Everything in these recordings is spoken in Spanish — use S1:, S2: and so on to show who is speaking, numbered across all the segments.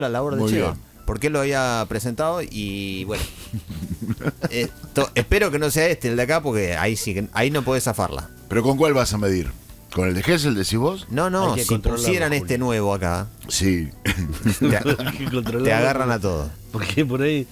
S1: la labor de
S2: Muy
S1: Cheva.
S2: bien.
S1: Porque él lo había presentado y bueno. Espero que no sea el de acá porque ahí sí, ahí no podés zafarla.
S2: ¿Pero con cuál vas a medir? ¿Con el de Gesell, decís vos?
S1: No,
S3: Hay que
S1: si
S3: controlarlo,
S1: pusieran
S3: Julio.
S1: este nuevo acá,
S2: Sí.
S3: Hay que controlarlo,
S1: te agarran a todos.
S3: Porque por ahí,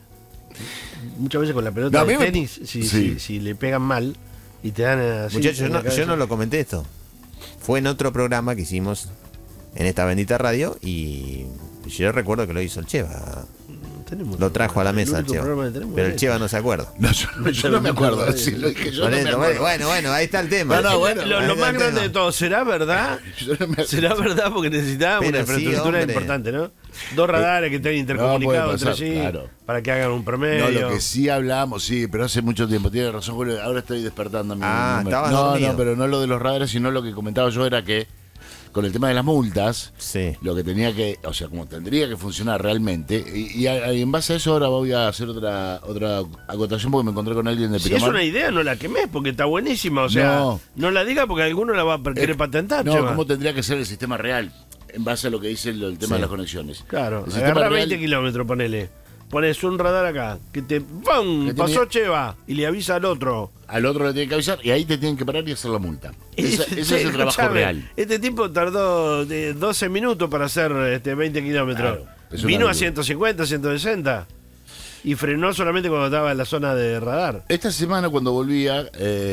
S3: muchas veces con la pelota
S2: No, a
S3: de
S2: mí me-
S3: tenis, si,
S2: sí.
S3: si le pegan mal y te dan así.
S1: Muchachos,
S3: en la
S1: yo
S3: cabeza.
S1: no lo comenté esto. Fue en otro programa que hicimos en esta bendita radio y yo recuerdo que lo hizo el Cheva.
S3: Tenemos
S1: Lo trajo a la mesa el
S3: único
S1: Cheva.
S3: programa que tenemos
S1: Pero
S3: es
S1: el
S3: este.
S1: Cheva no se acuerda.
S2: No, yo no me acuerdo. Si lo dije yo,
S1: Por
S2: no me
S1: eso,
S2: acuerdo.
S1: bueno, ahí está el tema.
S2: No, bueno,
S3: Lo
S1: ahí
S3: más
S1: está el
S3: grande
S1: tema.
S3: de todo, ¿será verdad?
S2: Yo no me acuerdo.
S3: Será verdad porque necesitábamos
S1: Pero
S3: una
S1: sí,
S3: infraestructura
S1: hombre.
S3: importante, ¿no? Dos radares que estén intercomunicados
S2: puede
S3: entre
S2: pasar,
S3: sí
S2: claro.
S3: para que hagan un promedio.
S2: No, lo que sí hablamos, sí, pero hace mucho tiempo. Tiene razón, Julio. Ahora estoy despertando a mi número.
S1: estabas
S2: No,
S1: dormido.
S2: no, pero no lo de los radares, sino lo que comentaba yo era que con el tema de las multas,
S1: Sí.
S2: lo que tenía que, o sea, como tendría que funcionar realmente, y en base a eso ahora voy a hacer otra acotación porque me encontré con alguien de
S3: Si es
S2: Pinamar.
S3: una idea, no la quemes porque está buenísima. O sea,
S2: No.
S3: no la diga porque alguno la va a querer patentar.
S2: No,
S3: Cheva.
S2: ¿cómo tendría que ser el sistema real? En base a lo que dice el tema
S1: Sí.
S2: de las conexiones.
S3: Claro,
S2: El sistema
S3: agarra
S2: real-
S3: 20 kilómetros, ponele. Pones un radar acá, que te ¡pum!
S2: Que
S3: Pasó
S2: tiene-
S3: Cheva y le avisa al otro.
S2: Al otro le tienen que avisar y ahí te tienen que parar y hacer la multa. Ese es el trabajo
S3: Escuchame,
S2: real.
S3: Este tipo tardó 12 minutos para hacer 20 kilómetros.
S2: Claro, es una
S3: Vino a
S2: locura.
S3: 150, 160. Y frenó solamente cuando estaba en la zona de radar.
S2: Esta semana cuando volvía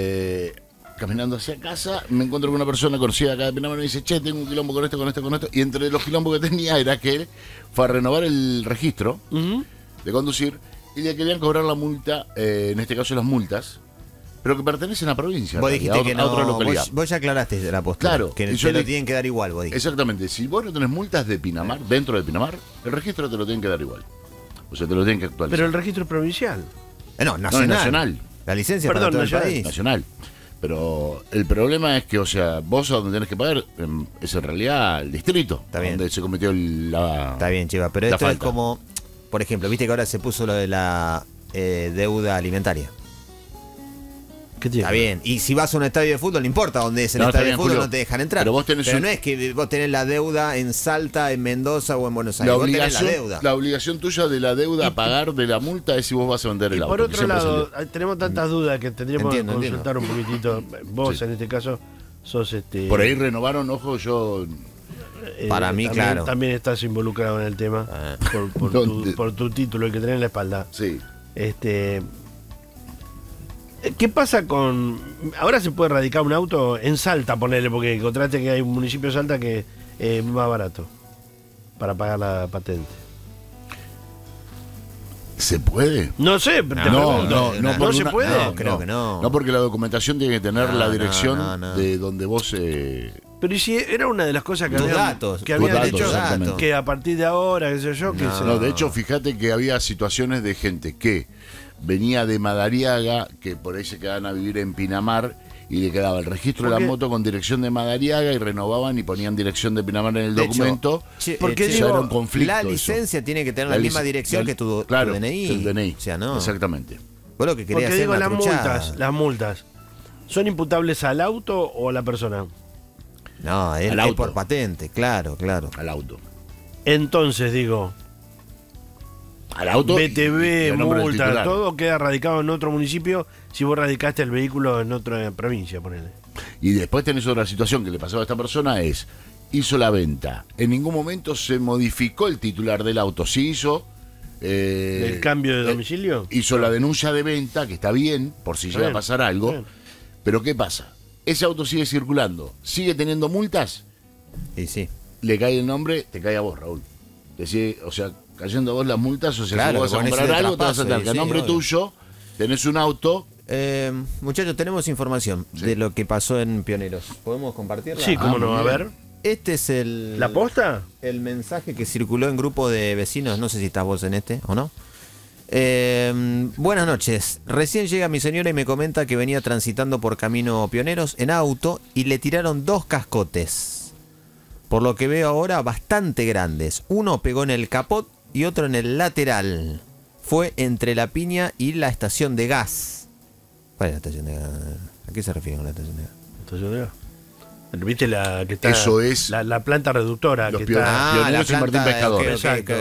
S2: caminando hacia casa, me encuentro con una persona conocida acá de Pinamar y me dice, che, tengo un quilombo con esto, con esto, con esto. Y entre los quilombos que tenía era que fue a renovar el registro
S3: Ujú.
S2: de conducir y le querían cobrar la multa, en este caso las multas, pero que pertenecen a provincia,
S1: Vos
S2: a
S1: dijiste que no.
S2: otra localidad.
S1: Vos ya aclaraste la postura.
S2: Claro,
S1: Que
S2: y yo
S1: te lo
S2: le-
S1: tienen que dar igual, vos dijiste.
S2: Exactamente, si vos no tenés multas de Pinamar, dentro de Pinamar, el registro te lo tienen que dar igual. O sea, te lo tienen que actualizar.
S3: Pero el registro es provincial.
S1: No,
S2: No, es nacional.
S1: La licencia
S3: Perdón,
S1: para todo
S3: nacional.
S1: el país.
S2: Nacional. Pero el problema es que, o sea, vos a donde tenés que pagar es en realidad el distrito.
S1: Está bien.
S2: Donde se cometió la...
S1: Está bien, Chiva, pero
S2: La
S1: esto es
S2: falta.
S1: como, por ejemplo, viste que ahora se puso lo de la deuda alimentaria.
S3: ¿Qué tiene?
S1: Está bien. Y si vas a un estadio de fútbol, no importa dónde es el
S2: No, está
S1: estadio
S2: bien,
S1: de fútbol,
S2: Julio.
S1: no te dejan entrar.
S2: Pero vos tenés un-
S1: no es que vos tenés la deuda en Salta, en Mendoza o en Buenos
S2: La
S1: Aires. Vos tenés
S2: obligación,
S1: la deuda.
S2: la obligación tuya de la deuda a pagar de la multa es si vos vas a vender
S3: Y
S2: el auto.
S3: por
S2: que
S3: otro
S2: siempre
S3: lado,
S2: salió.
S3: tenemos tantas dudas que tendríamos
S1: Entiendo,
S3: que consultar un poquitito. Vos,
S2: Sí.
S3: en este caso, sos
S2: Por ahí renovaron, ojo, yo...
S1: Para mí,
S3: también,
S1: claro.
S3: También estás involucrado en el tema
S1: Ah.
S2: ¿Dónde?
S3: por tu título, el que tenés en la espalda.
S2: Sí.
S3: ¿Qué pasa con...? Ahora se puede radicar un auto en Salta, ponele, porque encontraste que hay un municipio de Salta que es más barato para pagar la patente.
S2: ¿Se puede?
S3: No sé, pero te
S2: No,
S3: pregunto.
S2: no,
S3: ¿No
S2: por
S3: se
S2: una-
S3: puede?
S1: no, creo que no.
S2: No, porque la documentación tiene que tener
S1: No,
S2: la
S1: no,
S2: dirección
S1: no.
S2: de donde vos...
S3: Pero y si era una de las cosas que
S1: Tus
S3: habían,
S1: datos,
S3: que
S1: tus
S3: habían
S2: datos,
S3: dicho
S2: exactamente.
S3: que a partir de ahora, qué sé yo, que se...
S2: No, de hecho, fíjate que había situaciones de gente que venía de Madariaga, que por ahí se quedaban a vivir en Pinamar y le quedaba el registro de la
S3: ¿Por qué?
S2: moto con dirección de Madariaga y renovaban y ponían dirección de Pinamar en el
S1: De hecho,
S2: documento.
S3: porque
S1: che,
S2: ya era un conflicto
S1: la
S2: eso.
S1: licencia tiene que tener la misma dirección que tu
S2: claro,
S1: DNI.
S2: el DNI.
S1: O sea, no.
S2: Exactamente.
S1: Vos lo que querías
S3: Porque
S1: hacer
S3: digo,
S1: una
S3: las multas, ¿son imputables al auto o a la persona?
S1: No,
S2: Al
S1: es
S2: auto.
S1: por patente, claro.
S2: Al auto.
S3: Entonces, digo,
S2: Al auto. y
S3: BTV,
S2: el nombre del
S3: multa,
S2: titular.
S3: todo queda radicado en otro municipio si vos radicaste el vehículo en otra provincia, ponele.
S2: Y después tenés otra situación que le pasaba a esta persona es, hizo la venta. En ningún momento se modificó el titular del auto. Sí hizo...
S3: ¿El cambio de domicilio?
S2: Hizo la denuncia de venta, que está bien, por si llega a
S3: Bien,
S2: pasar algo.
S3: bien.
S2: Pero ¿qué pasa? Ese auto sigue circulando, sigue teniendo multas,
S1: Y sí.
S2: le cae el nombre, te cae a vos, Raúl. Te sigue, o sea, cayendo a vos las multas, o sea,
S1: Claro,
S2: si vos vas a
S1: con ese
S2: comprar algo, te vas a
S1: traspaso,
S2: tener que a
S1: sí,
S2: nombre
S1: obvio.
S2: tuyo, tenés un auto.
S1: Muchachos, tenemos información
S2: Sí.
S1: de lo que pasó en Pioneros. ¿Podemos compartirla?
S3: Sí, cómo
S2: Ah,
S3: no,
S2: muy
S3: a
S2: bien.
S3: ver.
S1: Este es el...
S3: ¿La posta?
S1: El mensaje que circuló en grupo de vecinos. No sé si estás vos en este o no. Buenas noches. Recién llega mi señora y me comenta que venía transitando por Camino Pioneros en auto y le tiraron 2 cascotes. Por lo que veo ahora, bastante grandes. Uno pegó en el capot y otro en el lateral. Fue entre la piña y la estación de gas. ¿Cuál es la estación de gas? ¿A qué se refiere con la estación de gas?
S3: Estación de gas. ¿Viste la que está?
S2: Eso es
S3: la planta reductora
S2: los
S3: que
S2: pioneros.
S3: está.
S2: Pioneros y Martín Pescador.
S1: ok, ok,
S3: Exacto.